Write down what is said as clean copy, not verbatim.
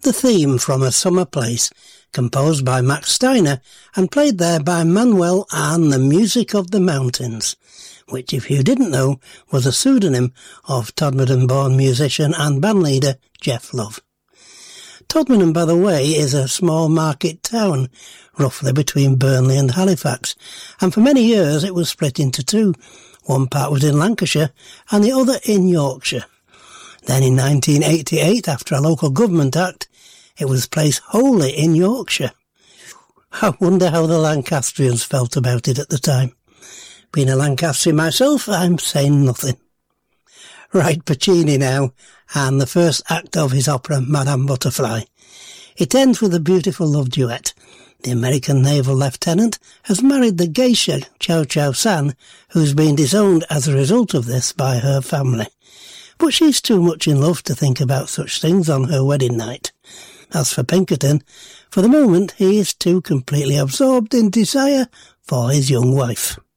The theme from A Summer Place, composed by Max Steiner and played there by Manuel and the Music of the Mountains, which, if you didn't know, was a pseudonym of Todmorden-born musician and bandleader Geoff Love. Todmorden, by the way, is a small market town, roughly between Burnley and Halifax, and for many years it was split into two. One part was in Lancashire and the other in Yorkshire. Then in 1988, after a local government act, it was placed wholly in Yorkshire. I wonder how the Lancastrians felt about it at the time. Being a Lancastrian myself, I'm saying nothing. Right, Puccini now, and the first act of his opera Madame Butterfly. It ends with a beautiful love duet. The American naval lieutenant has married the geisha Chow Chow San, who's been disowned as a result of this by her family. But she's too much in love to think about such things on her wedding night. As for Pinkerton, for the moment he is too completely absorbed in desire for his young wife.